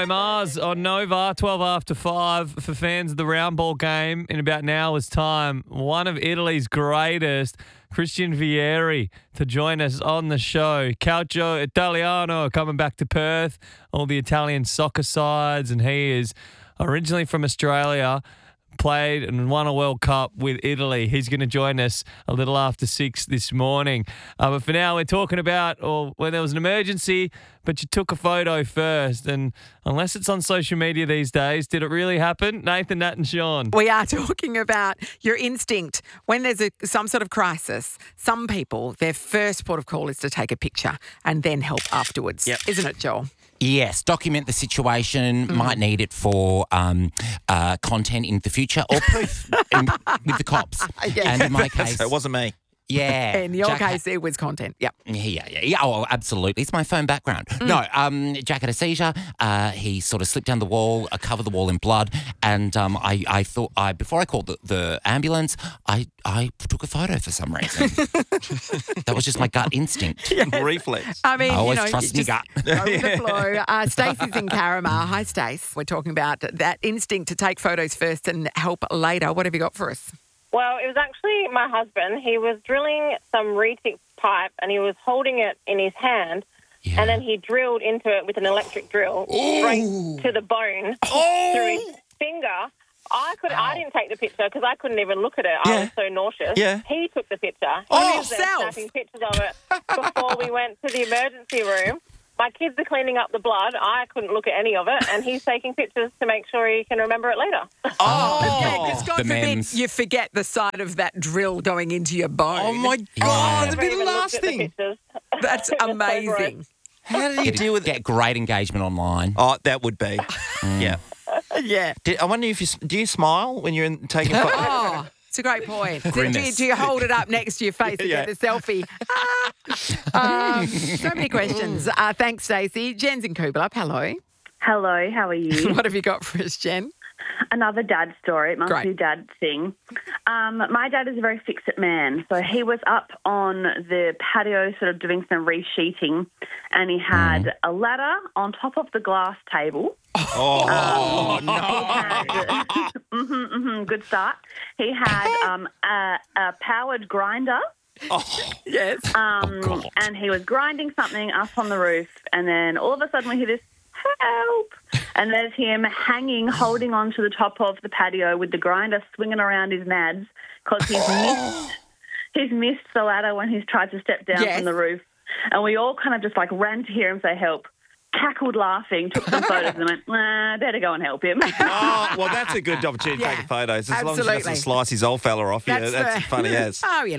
Bruno Mars on Nova, 12 after 5 for fans of the round ball game in about an hour's time. One of Italy's greatest, Christian Vieri, to join us on the show. Calcio Italiano coming back to Perth, all the Italian soccer sides, and he is originally from Australia, played and won a World Cup with Italy. He's going to join us a little after 6 this morning. But for now, we're talking about when there was an emergency, but you took a photo first. And unless it's on social media these days, did it really happen? Nathan, Nat and Sean. We are talking about your instinct. When there's some sort of crisis, some people, their first port of call is to take a picture and then help afterwards. Yep. Isn't it, Joel? Yes, document the situation, might need it for content in the future or proof with the cops. Yeah. And in my case... It wasn't me. Yeah. In your Jack case, it was content. Yep. Yeah. Oh, absolutely. It's my phone background. No, Jack had a seizure. He sort of slipped down the wall, covered the wall in blood, and I thought, before I called the ambulance, I took a photo for some reason. That was just my gut instinct. Reflex. I mean, I always trust my just gut. Go with the flow. Stacey's in Carramar. Hi, Stace. We're talking about that instinct to take photos first and help later. What have you got for us? Well, it was actually my husband. He was drilling some retic pipe and he was holding it in his hand and then he drilled into it with an electric drill straight to the bone through his finger. I didn't take the picture because I couldn't even look at it. I was so nauseous. Yeah. He took the picture. Oh, He was there snapping pictures of it before we went to the emergency room. My kids are cleaning up the blood. I couldn't look at any of it, and he's taking pictures to make sure he can remember it later. Yeah, 'cause God the forbid memes. you forget the side of that drill going into your bone. Oh, my God. That'd Never be the even last looked at the thing. pictures. That's It was so amazing. gross. How did you deal with it? Get great engagement online. Oh, that would be. Yeah. Yeah. I wonder if do you smile when you're taking photos? Oh, it's a great point. Grimace. Do you hold it up next to your face and Yeah. get a selfie? So many questions. Thanks, Stacey. Jen's in Coolbellup. Hello. Hello, how are you? What have you got for us, Jen? Another dad story. It must Great. be a dad thing. My dad is a very fix-it man. So he was up on the patio sort of doing some resheeting and he had a ladder on top of the glass table. Oh, no. Good start. He had a powered grinder. Yes. And he was grinding something up on the roof and then all of a sudden we hear this, help! And there's him hanging, holding onto the top of the patio with the grinder swinging around his nads because he's missed the ladder when he's tried to step down Yes. from the roof. And we all kind of just like ran to hear him say help, cackled laughing, took some photos and went, better go and help him. Oh, well, that's a good opportunity to Yeah, take photos. As long as he absolutely. doesn't slice his old fella off. That's funny as. Oh, he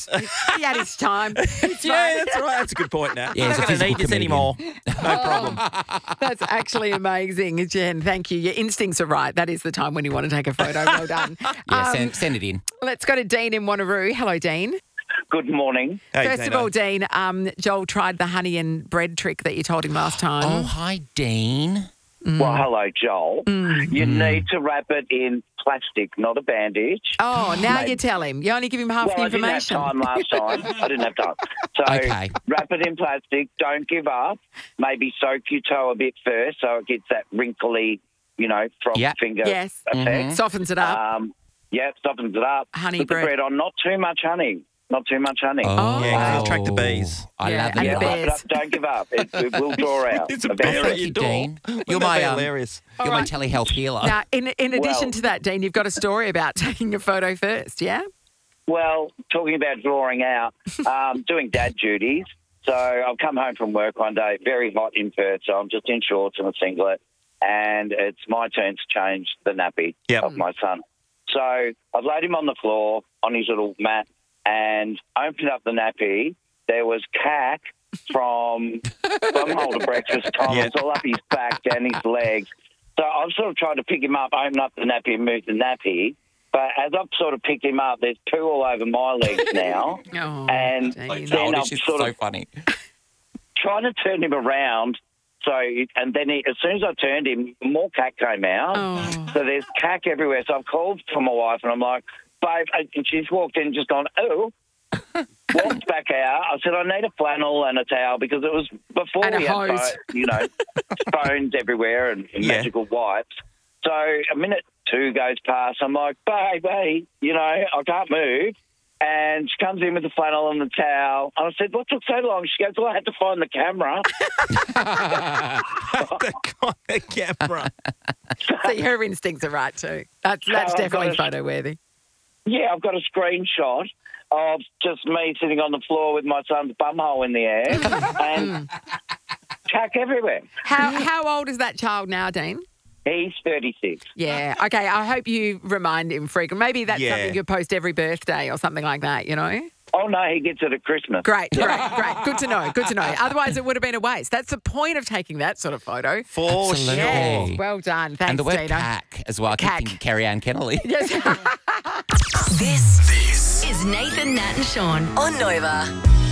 had his time. It's Yeah, fine. that's right. That's a good point, Nat. Yeah, he's a I'm not going to physical need this comedian. anymore. No problem. That's actually amazing, Jen. Thank you. Your instincts are right. That is the time when you want to take a photo. Well done. Yeah, send it in. Let's go to Dean in Wanneroo. Hello, Dean. Good morning. Hey, First of Dino. all, Dean, Joel tried the honey and bread trick that you told him last time. Oh, hi, Dean. Well, hello, Joel. You need to wrap it in plastic, not a bandage. Oh, now you tell him. You only give him half Well, the I didn't have information. time last time. I didn't have time. So Okay. wrap it in plastic. Don't give up. Maybe soak your toe a bit first so it gets that wrinkly, frog Yep. finger Yes. effect. Softens it up. Softens it up. Honey Put bread. the bread on. Not too much honey. Not too much honey. Oh. Yeah, 'cause it'll attract the bees. I Yeah, love and it. the Wrap bears. it up. Don't give up. It will draw out. It's a eventually. bear at your you, door. Dean. Wouldn't You're that my be hilarious. You're my telehealth healer. Now, in addition Well- to that, Dean, you've got a story about taking a photo first, yeah? Well, talking about drawing out, doing dad duties. So I've come home from work one day, very hot in Perth, so I'm just in shorts and a singlet, and it's my turn to change the nappy Yep. of my son. So I've laid him on the floor on his little mat and opened up the nappy. There was cack from older breakfast time. Yeah. It was all up his back, down his legs. So I've sort of tried to pick him up, open up the nappy and move the nappy. But as I've sort of picked him up, there's poo all over my legs now. Oh, And Dean. then This I'm is sort so of funny. trying to turn him around. So, and then as soon as I turned him, more cack came out. Oh. So there's cack everywhere. So I've called for my wife and I'm like, babe, and she's walked in and just gone, oh. Walked back out. I said, I need a flannel and a towel because it was before And a we had hose. phones everywhere and Yeah. magical wipes. So a minute 2 goes past. I'm like, baby, I can't move. And she comes in with the flannel and the towel. And I said, what took so long? She goes, well, I had to find the camera. The camera. See, her instincts are right too. That's I've definitely got photo worthy. Yeah, I've got a screenshot of just me sitting on the floor with my son's bumhole in the air and tack everywhere. How old is that child now, Dean? He's 36. Yeah. Okay. I hope you remind him frequent. Maybe that's Yeah. something you post every birthday or something like that. Oh, no, he gets it at Christmas. Great. Good to know. Good to know. Otherwise, it would have been a waste. That's the point of taking that sort of photo. For Absolutely. sure. Yes. Well done. Thanks, And the word Dino. cack as well. I keep Cack. thinking Carrie Ann Kennelly. Yes. This is Nathan, Nat and Sean on Nova.